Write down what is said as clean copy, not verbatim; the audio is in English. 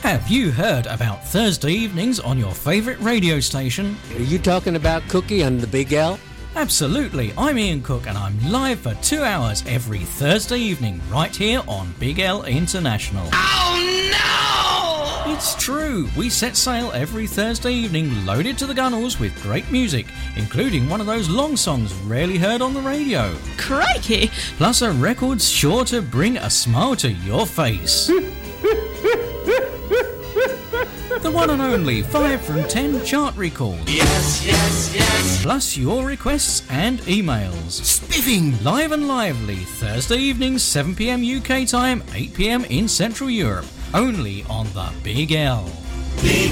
Have you heard about Thursday evenings on your favourite radio station? Are you talking about Cookie on the Big L? Absolutely, I'm Ian Cook and I'm live for 2 hours every Thursday evening right here on Big L International. Oh no! It's true, we set sail every Thursday evening loaded to the gunnels with great music, including one of those long songs rarely heard on the radio. Crikey! Plus a record sure to bring a smile to your face. The one and only 5 from 10 chart record. Yes, yes, yes! Plus your requests and emails. Spiffing! Live and lively, Thursday evenings, 7 p.m. UK time, 8 p.m. in Central Europe. Only on the Big L.